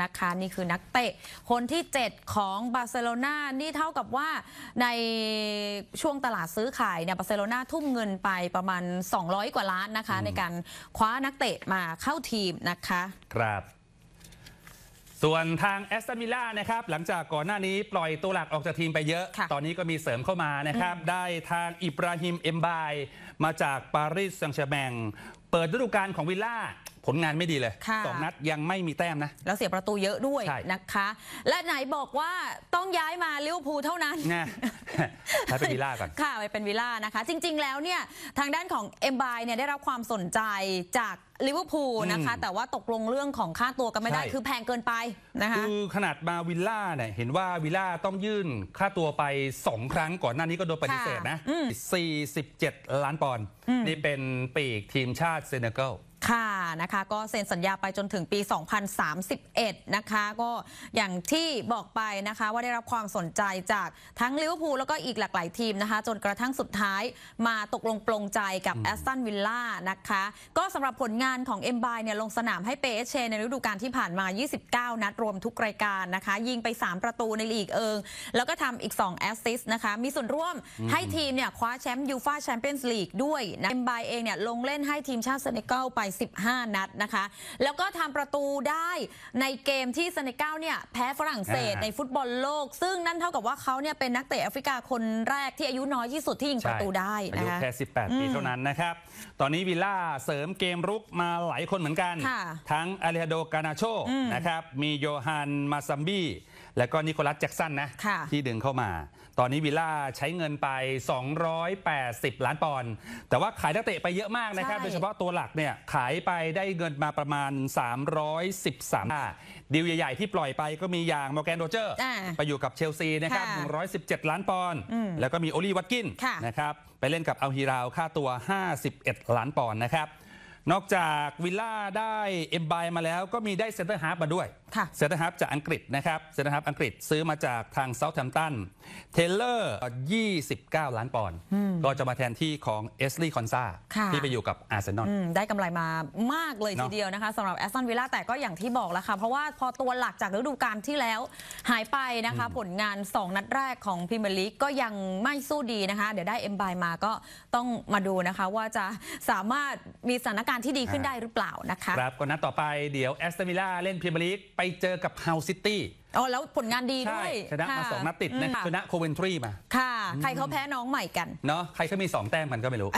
นะคะนี่คือนักเตะคนที่ 7 ของบาร์เซโลนานี่เท่ากับว่าในช่วงตลาดซื้อขายเนี่ยบาร์เซโลนาทุ่มเงินไปประมาณ200 กว่าล้านนะคะในการคว้านักเตะมาเข้าทีมนะคะครับส่วนทางแอสตันวิลล่านะครับหลังจากก่อนหน้านี้ปล่อยตัวหลักออกจากทีมไปเยอะตอนนี้ก็มีเสริมเข้ามานะครับได้ทางอิบราฮิมเอ็มบายมาจากปารีสแซงต์แชร์แมงเปิดฤดูกาลของวิลล่าผลงานไม่ดีเลย2 นัดยังไม่มีแต้มนะแล้วเสียประตูเยอะด้วยนะคะและไหนบอกว่าต้องย้ายมาลิเวอร์พูลเท่านั้นไปเป็นวิลล่าก่อนค่ะไปเป็นวิลล่านะคะจริงๆแล้วเนี่ยทางด้านของเอ็มบายเนี่ยได้รับความสนใจจากลิเวอร์พูลนะคะแต่ว่าตกลงเรื่องของค่าตัวกันไม่ได้คือแพงเกินไปนะคะคือขนาดมาวิลล่าเนี่ยเห็นว่าวิลล่าต้องยื่นค่าตัวไป2 ครั้งก่อนหน้านี้ก็โดนปฏิเสธนะ47 ล้านปอนด์นี่เป็นปีกทีมชาติเซเนกัลค่ะนะคะก็เซ็นสัญญาไปจนถึงปี 2031 นะคะก็อย่างที่บอกไปนะคะว่าได้รับความสนใจจากทั้งลิเวอร์พูลแล้วก็อีกหลากหลายทีมนะคะจนกระทั่งสุดท้ายมาตกลงปลงใจกับแอสตันวิลล่านะคะก็สำหรับผลงานของเอ็มบายเนี่ยลงสนามให้เปเชในฤดูกาลที่ผ่านมา29 นัดรวมทุกรายการนะคะยิงไป3 ประตูในลีกแล้วก็ทำอีก2 แอสซิสต์นะคะมีส่วนร่วมให้ทีมเนี่ยคว้าแชมป์ยูฟ่าแชมเปี้ยนส์ลีกด้วยนะเอ็มบายเองเนี่ยลงเล่นให้ทีมชาติเซเนกัลไป15 นัดนะคะแล้วก็ทำประตูได้ในเกมที่เซเนกัลเนี่ยแพ้ฝรั่งเศสในฟุตบอลโลกซึ่งนั่นเท่ากับว่าเขาเนี่ยเป็นนักเตะแอฟริกาคนแรกที่อายุน้อยที่สุดที่ยิงประตูได้อายุแค่18 ปีเท่านั้นนะครับตอนนี้วิลล่าเสริมเกมรุกมาหลายคนเหมือนกันทั้งอาเลฮาโด กานาโชนะครับมีโยฮัน มาซัมบี้แล้วก็นิโคลัส แจ็คสันนะที่ดึงเข้ามาตอนนี้วิลล่าใช้เงินไป280 ล้านปอนด์แต่ว่าขายนักเตะไปเยอะมากนะครับโดยเฉพาะตัวหลักเนี่ยขายไปได้เงินมาประมาณ313ดีลใหญ่ๆที่ปล่อยไปก็มีอย่างมอร์แกน โรเจอร์ไปอยู่กับเชลซีนะครับ117 ล้านปอนด์แล้วก็มีโอลี วัตกินนะครับไปเล่นกับอัลฮิลาลค่าตัว51 ล้านปอนด์นะครับนอกจากวิลล่าได้เอ็มบายมาแล้วก็มีได้เซนเตอร์ฮาร์ฟมาด้วยเซนเตอร์ฮาร์ฟจากอังกฤษนะครับเซนเตอร์ฮาร์ฟอังกฤษซื้อมาจากทางเซาท์แฮมป์ตันเทเลอร์29 ล้านปอนด์ก็จะมาแทนที่ของเอสลีย์ คอนซาที่ไปอยู่กับอาร์เซนอลได้กำไรมามากเลยทีเดียวนะคะสำหรับแอสตันวิลล่าแต่ก็อย่างที่บอกแล้วค่ะเพราะว่าพอตัวหลักจากฤดูกาลที่แล้วหายไปนะคะผลงาน2 นัดแรกของพรีเมียร์ลีกก็ยังไม่สู้ดีนะคะเดี๋ยวได้เอ็มบายมาก็ต้องมาดูนะคะว่าจะสามารถมีสถานการณ์ที่ดีขึ้นได้หรือเปล่านะคะครับก็นัดต่อไปเดี๋ยวแอสตันวิลล่าเล่นพรีเมียร์ลีกไปเจอกับเฮาซิตี้แล้วผลงานดีด้วยชนะมา2 นัดติดนะชนะโคเวนทรีมาค่ะใครเขาแพ้น้องใหม่กันเนาะใครเขามี2 แต้มกันก็ไม่รู้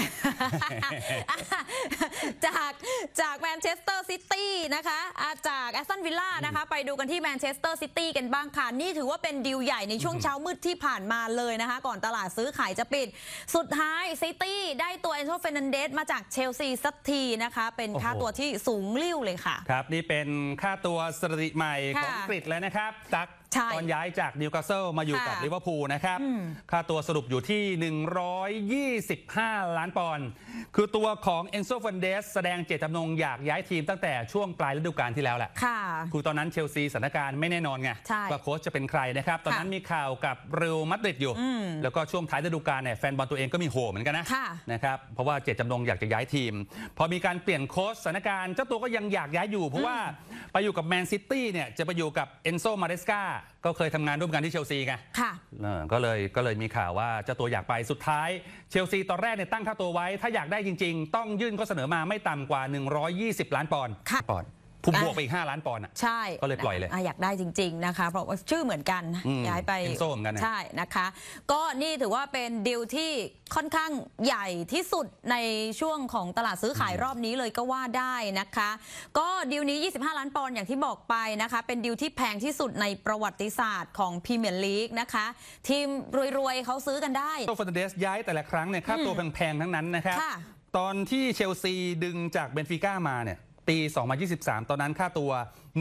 จากแมนเชสเตอร์ซิตี้นะคะจากแอสตันวิลล่านะคะไปดูกันที่แมนเชสเตอร์ซิตี้กันบ้างค่ะนี่ถือว่าเป็นดีลใหญ่ในช่วงเช้ามืดที่ผ่านมาเลยนะคะก่อนตลาดซื้อขายจะปิดสุดท้ายซิตี้ได้ตัวเอนโซ เฟร์นันเดสมาจากเชลซีสักทีนะคะเป็นค่าตัวที่สูงลิ่วเลยค่ะครับนี่เป็นค่าตัวสถิติใหม่ของอังกฤษเลยนะครับตอนย้ายจากนิวคาสเซิลมาอยู่กับลิเวอร์พูลนะครับค่าตัวสรุปอยู่ที่125 ล้านปอนด์คือตัวของเอนโซ เฟร์นันเดสแสดงเจตจำนงอยากย้ายทีมตั้งแต่ช่วงปลายฤดูกาลที่แล้วแหละคือตอนนั้นเชลซีสถานการณ์ไม่แน่นอนไงว่าโค้ชจะเป็นใครนะครับตอนนั้นมีข่าวกับเรอัลมาดริดอยู่แล้วก็ช่วงท้ายฤดูกาลเนี่ยแฟนบอลตัวเองก็มีโห่เหมือนกันนะครับเพราะว่าเจตจำนงอยากจะย้ายทีมพอมีการเปลี่ยนโค้ชสถานการณ์เจ้าตัวก็ยังอยากย้ายอยู่เพราะว่าไปอยู่กับแมนซิตี้เนี่ยจะไปอยู่กับเอนโซ มาเรสกาก็เคยทำงานร่วมกันที่เชลซีไงก็เลยมีข่าวว่าเจ้าตัวอยากไปสุดท้ายเชลซีตอนแรกเนี่ยตั้งค่าตัวไว้ถ้าอยากได้จริงๆต้องยื่นข้อเสนอมาไม่ต่ำกว่า120 ล้านปอนด์พุ่มบวกไปอีก5 ล้านปอนด์ใช่ก็เลยปล่อยเลยอยากได้จริงๆนะคะเพราะว่าชื่อเหมือนกันย้ายไปเอนโซเหมือนกันใช่นะคะก็นี่ถือว่าเป็นดีลที่ค่อนข้างใหญ่ที่สุดในช่วงของตลาดซื้อขายรอบนี้เลยก็ว่าได้นะคะก็ดีลนี้25 ล้านปอนด์อย่างที่บอกไปนะคะเป็นดีลที่แพงที่สุดในประวัติศาสตร์ของพรีเมียร์ลีกนะคะทีมรวยๆเขาซื้อกันได้โตฟอนเดสย้ายแต่ละครั้งเนี่ยค่าตัวแพงๆทั้งนั้นนะครับตอนที่เชลซีดึงจากเบนฟิก้ามาเนี่ยปี 2023 ตอนนั้นค่าตัว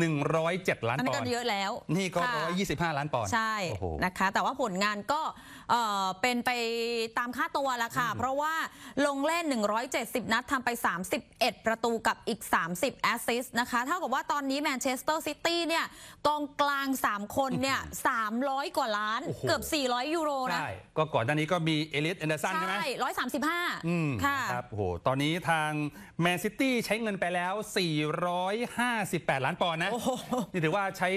107 ล้านปอนด์นี่ก็เยอะแล้วนี่ก็125 ล้านปอนด์ใช่นะคะแต่ว่าผลงานก็เป็นไปตามค่าตัวละค่ะเพราะว่าลงเล่น170 นัดทำไป31 ประตูกับอีก30 แอสซิสต์นะคะเท่ากับว่าตอนนี้แมนเชสเตอร์ซิตี้เนี่ยกองกลาง3 คนเนี่ย300 กว่าล้านเกือบ400 ยูโรนะใช่ก็ก่อนหน้านี้ก็มีเอลิส แอนเดอร์สันใช่ไหม 135ค่ะครับโอ้โหตอนนี้ทางแมนซิตี้ใช้เงินไปแล้ว458 ล้านปอนด์นะนี่ถือว่าใช้